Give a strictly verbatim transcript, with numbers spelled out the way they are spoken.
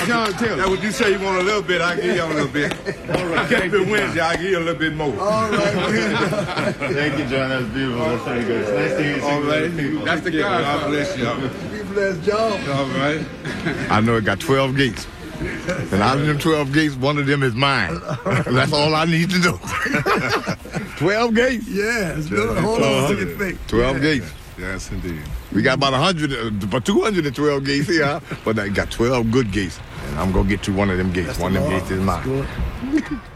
John Taylor. That what you say you want a little bit, I give you a little bit. All right. Keep it Wednesday, I give you a little bit more. All right, man. Thank you, John. That's beautiful. That's very good. It's nice to hear you. All right. That's the God guy. bless you. Be blessed, John. All right. I know it got twelve gates. And out of them twelve gates, one of them is mine. That's all I need to know. twelve gates. Yes. Hold on to your feet. twelve gates. Yes, indeed. We got about one hundred, uh, about two hundred twelve gates here, but I got twelve good gates. And I'm going to get to one of them gates. One of them gates is mine.